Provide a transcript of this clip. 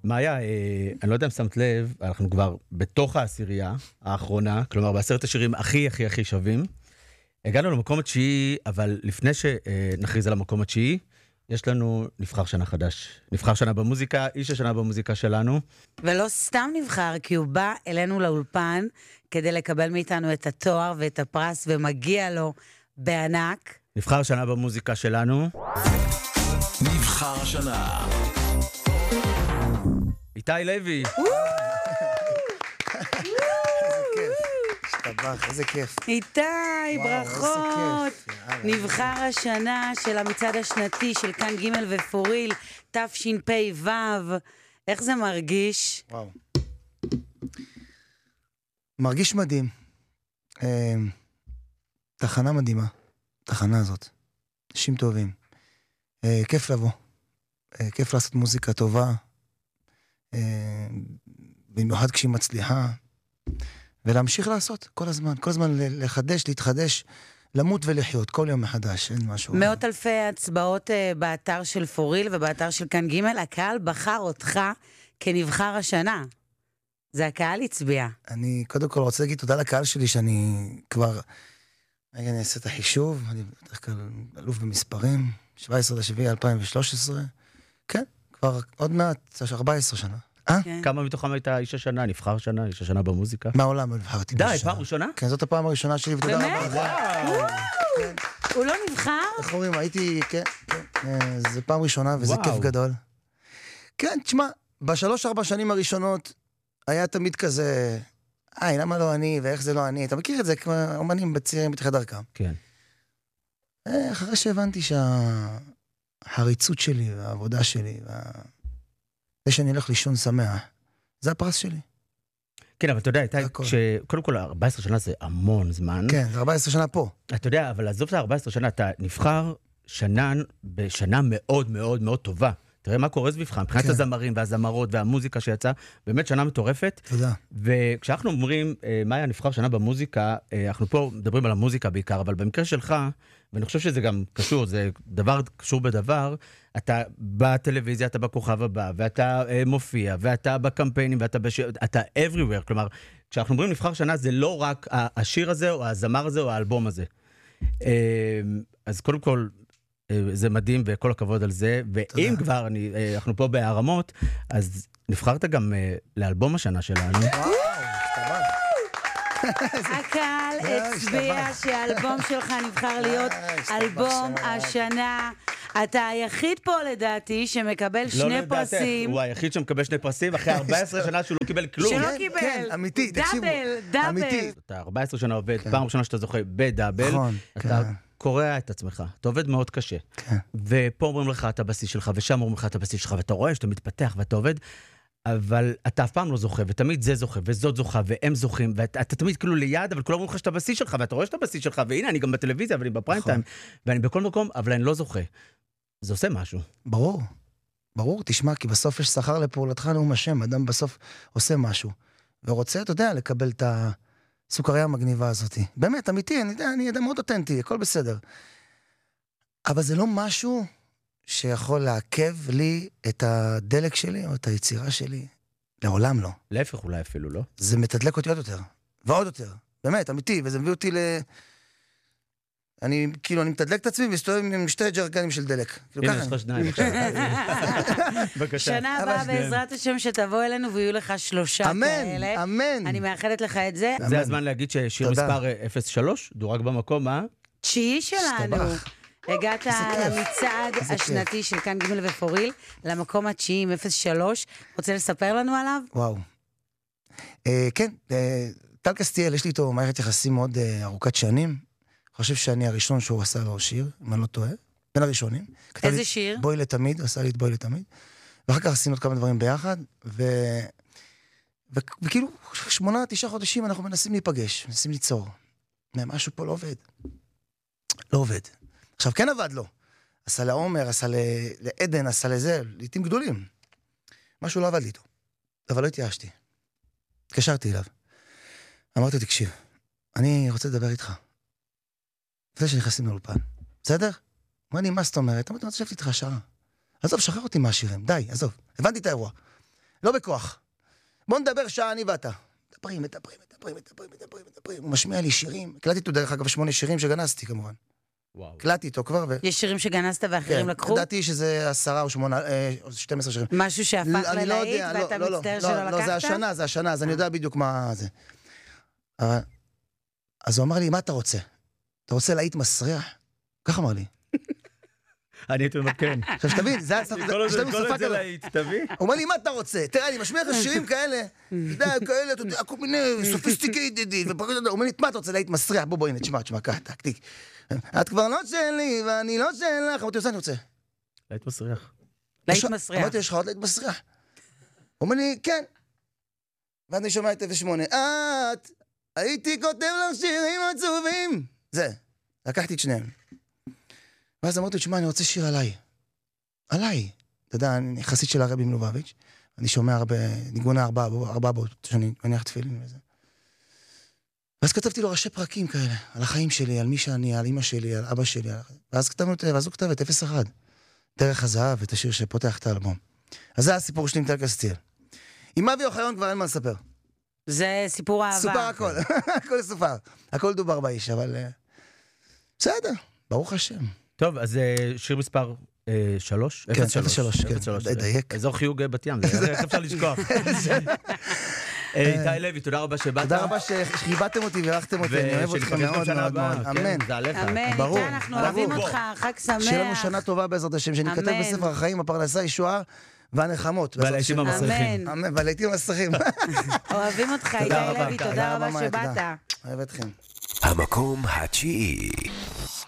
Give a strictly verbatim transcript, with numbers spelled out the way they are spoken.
מאיה, אני לא יודע אם שמת לב, אנחנו כבר בתוך העשירייה האחרונה, כלומר בעשרת השירים הכי הכי הכי שווים. הגענו למקום התשיעי, אבל לפני שנכריז על המקום התשיעי, יש לנו נבחר שנה חדש. נבחר שנה במוזיקה, איש השנה במוזיקה שלנו. ולא סתם נבחר, כי הוא בא אלינו לאולפן כדי לקבל מאיתנו את התואר ואת הפרס, ומגיע לו בענק. נבחר שנה במוזיקה שלנו. נבחר השנה. איתי לוי. השתבח, איזה כיף. איתי, ברכות. נבחר השנה של המצעד השנתי של כאן ג' ופוריל, תשפ"ו. איך זה מרגיש? וואו. מרגיש מדהים. תחנה מדהימה. תחנה הזאת. אנשים טובים. כיף לבוא. כיף לעשות מוזיקה טובה. במיוחד כשהיא מצליחה. ולהמשיך לעשות כל הזמן. כל הזמן לחדש, להתחדש, למות ולחיות. כל יום מחדש. אין משהו. מאות אלפי הצבעות באתר של פוריל ובאתר של כאן ג'. הקהל בחר אותך כנבחר השנה. זה הקהל הצביע. אני קודם כל רוצה להגיד תודה לקהל שלי שאני כבר... רגע, אני אעשה את החישוב, אני בדרך כלל אלוף במספרים, שבעה עשר לשביעי אלפיים ושלוש עשרה, כן, כבר עוד מעט, ארבע עשרה שנה. אה? כמה מתוכם הייתה איש השנה, נבחר שנה, איש השנה במוזיקה? מהעולם לא נבחרתי. די, פעם ראשונה? כן, זאת הפעם הראשונה שלי, ותודה רבה. באמת? הוא לא נבחר? איך אומרים, הייתי, כן, כן, זה פעם ראשונה וזה כיף גדול. כן, תשמע, בשלוש ארבע שנים הראשונות היה תמיד כזה... איי, למה לא אני, ואיך זה לא אני? אתה מכיר את זה כמו אומנים בצעירים בתחילת דרכם. כן. אחרי שהבנתי שהחריצות שלי, והעבודה שלי, זה שאני הולך לישון שמח, זה הפרס שלי. כן, אבל אתה יודע, קודם כל, ארבע עשרה שנה זה המון זמן. כן, זה ארבע עשרה שנה פה. אתה יודע, אבל עזוב את ארבע עשרה שנה, אתה נבחר שנן בשנה מאוד מאוד מאוד טובה. תראה מה קורה סביבך, מבחינת הזמרים והזמרות והמוזיקה שיצאה, באמת שנה מטורפת. תודה. וכשאנחנו אומרים, מה היה נבחר שנה במוזיקה, אנחנו פה מדברים על המוזיקה בעיקר, אבל במקרה שלך, ואני חושב שזה גם קשור, זה דבר קשור בדבר, אתה בטלוויזיה, אתה בכוכב הבא, ואתה מופיע, ואתה בקמפיינים, ואתה בשיר, אתה everywhere, כלומר, כשאנחנו אומרים נבחר שנה, זה לא רק השיר הזה, או הזמר הזה, או האלבום הזה. אז קודם כל, זה מדהים וכל הכבוד על זה, ואם כבר אני, אנחנו פה בהרמות, אז נבחרת גם לאלבום השנה שלנו. הקהל הצביע שהאלבום שלך נבחר להיות אלבום השנה. אתה היחיד פה לדעתי שמקבל שני פרסים. הוא היחיד שמקבל שני פרסים אחרי ארבע עשרה שנה שהוא לא קיבל כלום. שלא קיבל. כן, אמיתי, תקשיבו. דאבל, דאבל. אתה ארבע עשרה שנה עובד, פעם ראשונה שאתה זוכה בדאבל. נכון, אתה קורע את עצמך, אתה עובד מאוד קשה. כן. ופה אומרים לך את הבסיס שלך, ושם אומרים לך את הבסיס שלך, ואתה רואה שאתה מתפתח ואתה עובד, אבל אתה אף פעם לא זוכה, ותמיד זה זוכה, וזאת זוכה, והם זוכים, ואתה תמיד כאילו ליד, אבל כולם אומרים לך שאתה הבסיס שלך, ואתה רואה שאתה הבסיס שלך, והנה, אני גם בטלוויזיה, ואני בפריים טיים, ואני בכל מקום, אבל אני לא זוכה. זה עושה משהו. ברור, ברור, תשמע, כי בסוף יש שכר לפעולתך נאום השם, אדם בסוף עושה משהו, ורוצה, אתה יודע, לקבל את הסוכריה המגניבה הזאת. באמת, אמיתי, אני יודע, אני יודע מאוד אותנטי, הכל בסדר. אבל זה לא משהו שיכול לעכב לי את הדלק שלי, או את היצירה שלי. לעולם לא. להפך אולי אפילו, לא? זה מתדלק אותי עוד יותר, ועוד יותר. באמת, אמיתי, וזה מביא אותי ל... אני, כאילו, אני מתדלק את עצמי, וסתובב עם שתי ג'רקנים של דלק. הנה, יש לך שניים. בבקשה. שנה הבאה בעזרת השם שתבוא אלינו, ויהיו לך שלושה כאלה. אמן, אמן. אני מאחלת לך את זה. זה הזמן להגיד ששיר מספר אפס שלוש, דורג במקום, אה? תשיעי שלנו. הגעת למצעד השנתי של כאן ג' ופוריל, למקום התשיעי עם אפס שלוש. רוצה לספר לנו עליו? וואו. כן, טל קסטיאל, יש לי איתו מערכת יחסים מאוד ארוכת שנים. חושב שאני הראשון שהוא עשה לו שיר, אם אני לא טועה, בין הראשונים. איזה שיר? בואי לתמיד, הוא עשה לי את בואי לתמיד. ואחר כך עשינו עוד כמה דברים ביחד, ו... וכאילו, שמונה, תשעה חודשים אנחנו מנסים להיפגש, מנסים ליצור. משהו פה לא עובד. לא עובד. עכשיו, כן עבד לו. עשה לעומר, עשה לעדן, עשה לזה, לעתים גדולים. משהו לא עבד לי איתו. אבל לא התייאשתי. התקשרתי אליו. אמרתי, תקשיב, אני רוצה לדבר איתך. לפני שנכנסים לאולפן. בסדר? מה אני, מה זאת אומרת? אמרתי, אני רוצה לשבת איתך שעה. עזוב, שחרר אותי מהשירים. די, עזוב. הבנתי את האירוע. לא בכוח. בוא נדבר שעה אני ואתה. מדברים, מדברים, מדברים, מדברים, מדברים, מדברים. הוא משמיע לי שירים. הקלטתי איתו דרך אגב שמונה שירים שגנסתי כמובן. וואו. הקלטתי איתו כבר ו... יש שירים שגנסת ואחרים כן, לקחו? ידעתי שזה עשרה או שמונה, אה, או שתים עשרה שירים. משהו שהפך אני לא ללהיט יודע, לא, ואתה לא, לא, מצטער לא, שלא לא, לקחת? לא, זה השנה, זה השנה, אז אני יודע בדיוק מה זה. אבל... אז הוא אמר לי, מה אתה רוצה? אתה רוצה להיט מסריח? ככה אמר לי. אני הייתי אומר, כן. עכשיו שתבין, זה היה שפה כזאת. תביא. הוא אומר לי, מה אתה רוצה? תראה, אני משמיע לך שירים כאלה, אתה יודע, כאלה, אתה יודע, כל מיני סופיסטיקייטד, הוא אומר לי, מה אתה רוצה להיט מסריח? בוא, בוא, הנה, תשמע, תשמע, ככה, תקתיק. את כבר לא שלי, ואני לא שלך. אמרתי, עושה, אני רוצה. להיט מסריח. להיט מסריח. אמרתי, יש לך עוד להיט מסריח? הוא אומר לי, כן. ואז אני שומע את אפס שמונה. את, הייתי כותב לך שירים עצובים. זה, לקחתי את שניהם. ואז אמרתי, תשמע, אני רוצה שיר עליי. עליי. אתה יודע, אני חסיד של הרבי מלובביץ', אני שומע הרבה, ניגון הארבע, ארבע באות, שאני מניח תפילין וזה. ואז כתבתי לו ראשי פרקים כאלה, על החיים שלי, על מי שאני, על אמא שלי, על אבא שלי. על... ואז כתבנו את, ואז הוא כתב את אפס אחד. דרך הזהב, את השיר שפותח את האלבום. אז זה הסיפור שלי עם טל קסטיאל. עם אבי אוחיון כבר אין מה לספר. זה סיפור אהבה. סופר הכל, הכל סופר. הכל דובר באיש, אבל... בסדר, ברוך השם. טוב, אז שיר מספר שלוש? כן, אפס שלוש, כן, דייק. אזור חיוג בת ים, איך אפשר לשכוח? איתי לוי, תודה רבה שבאת. תודה רבה שחיבדתם אותי וערכתם אותי, אני אוהב אתכם מאוד מאוד מאוד. אמן. זה עליך. אמן, ברור, איתי, אנחנו אוהבים ברור. אותך, חג שמח. שיהיה לנו שנה טובה בעזרת השם, שנכתב אמן. בספר החיים, הפרנסה, ישועה והנחמות. והלהיטים המסריחים. אמן. אמן, והלהיטים המסריחים. אוהבים אותך, איתי רבה. לוי, תודה רבה שבאת. אוהב אתכם. המקום התשיעי.